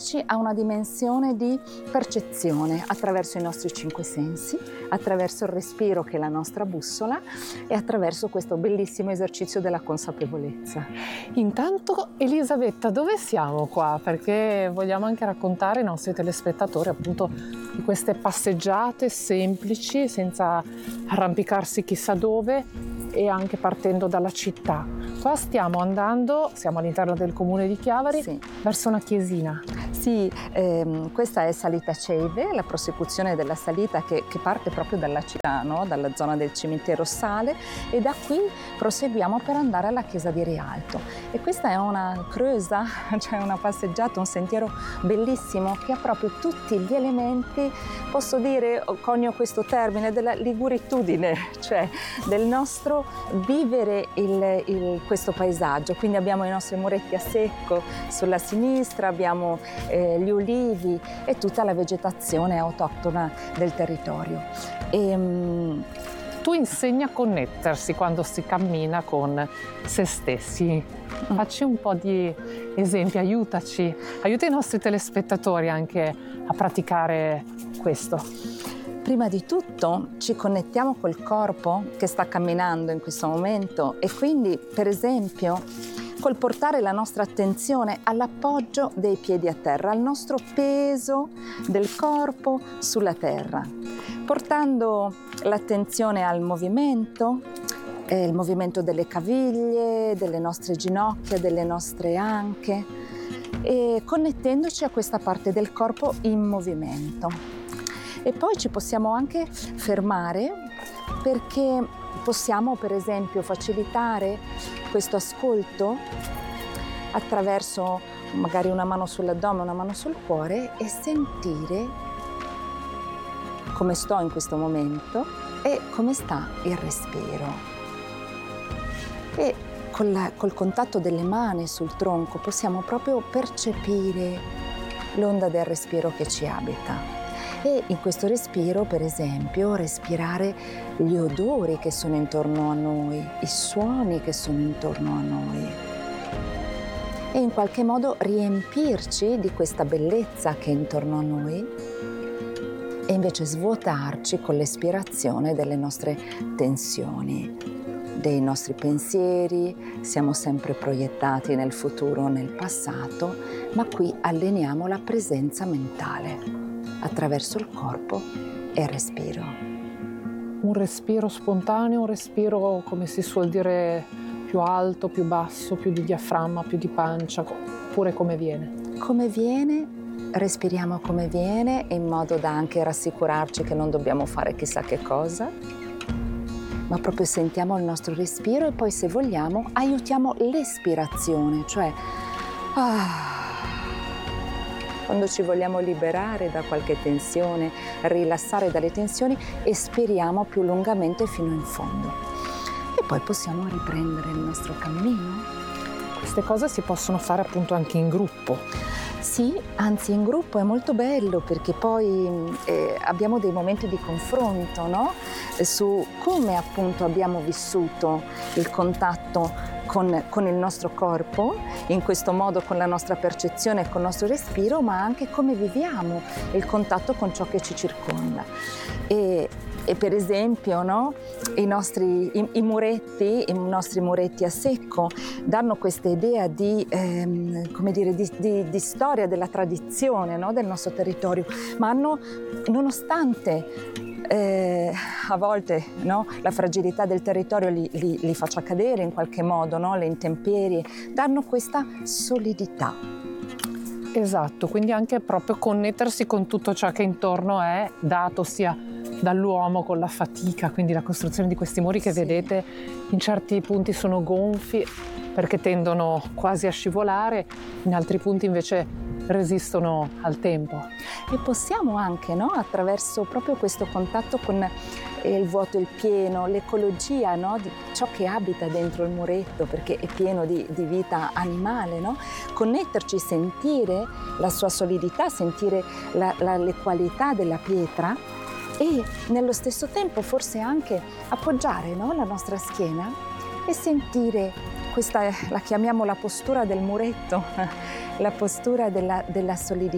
portarci a una dimensione di percezione attraverso i nostri 5 sensi, attraverso il respiro che è la nostra bussola e attraverso questo bellissimo esercizio della consapevolezza. Intanto, Elisabetta, dove siamo qua? Perché vogliamo anche raccontare ai nostri telespettatori appunto di queste passeggiate semplici, senza arrampicarsi chissà dove e anche partendo dalla città. Qua stiamo andando, siamo all'interno del comune di Chiavari, Sì. verso una chiesina. Sì, questa è Salita Ceive, la prosecuzione della salita che parte proprio dalla città, no? Dalla zona del cimitero Sale, e da qui proseguiamo per andare alla chiesa di Rialto. E questa è una creusa, cioè una passeggiata, un sentiero bellissimo che ha proprio tutti gli elementi, posso dire, conio questo termine, della liguritudine, cioè del nostro vivere questo paesaggio. Quindi abbiamo i nostri muretti a secco sulla sinistra, abbiamo gli ulivi e tutta la vegetazione autoctona del territorio. Tu insegni a connettersi quando si cammina con se stessi. Facci un po' di esempi, aiutaci, aiuta i nostri telespettatori anche a praticare questo. Prima di tutto ci connettiamo col corpo che sta camminando in questo momento e quindi, per esempio, col portare la nostra attenzione all'appoggio dei piedi a terra, al nostro peso del corpo sulla terra, portando l'attenzione al movimento, il movimento delle caviglie, delle nostre ginocchia, delle nostre anche, e connettendoci a questa parte del corpo in movimento. E poi ci possiamo anche fermare perché possiamo, per esempio, facilitare questo ascolto attraverso magari una mano sull'addome, una mano sul cuore e sentire come sto in questo momento e come sta il respiro. E col contatto delle mani sul tronco possiamo proprio percepire l'onda del respiro che ci abita. E in questo respiro, per esempio, respirare gli odori che sono intorno a noi, i suoni che sono intorno a noi e in qualche modo riempirci di questa bellezza che è intorno a noi e invece svuotarci con l'espirazione delle nostre tensioni, dei nostri pensieri. Siamo sempre proiettati nel futuro o nel passato, ma qui alleniamo la presenza mentale attraverso il corpo e il respiro. Un respiro spontaneo, un respiro, come si suol dire, più alto, più basso, più di diaframma, più di pancia, oppure come viene? Come viene, respiriamo come viene, in modo da anche rassicurarci che non dobbiamo fare chissà che cosa, ma proprio sentiamo il nostro respiro e poi, se vogliamo, aiutiamo l'espirazione, cioè quando ci vogliamo liberare da qualche tensione, rilassare dalle tensioni, espiriamo più lungamente fino in fondo. E poi possiamo riprendere il nostro cammino. Queste cose si possono fare appunto anche in gruppo. Sì, anzi in gruppo è molto bello perché poi abbiamo dei momenti di confronto, no? Su come appunto abbiamo vissuto il contatto con il nostro corpo, in questo modo con la nostra percezione e con il nostro respiro, ma anche come viviamo il contatto con ciò che ci circonda. E per esempio, no, i nostri muretti a secco danno questa idea di storia della tradizione, no, del nostro territorio, ma hanno, nonostante a volte, no, la fragilità del territorio li faccia cadere in qualche modo, no, le intemperie, danno questa solidità. Esatto, quindi anche proprio connettersi con tutto ciò che intorno è dato sia dall'uomo con la fatica, quindi la costruzione di questi muri che vedete in certi punti sono gonfi perché tendono quasi a scivolare, in altri punti invece resistono al tempo. E possiamo anche, no, attraverso proprio questo contatto con il vuoto e il pieno, l'ecologia, no, di ciò che abita dentro il muretto, perché è pieno di vita animale, no? Connetterci, sentire la sua solidità, sentire le qualità della pietra e nello stesso tempo forse anche appoggiare, no, la nostra schiena e sentire questa, la chiamiamo la postura del muretto, la postura della solidità.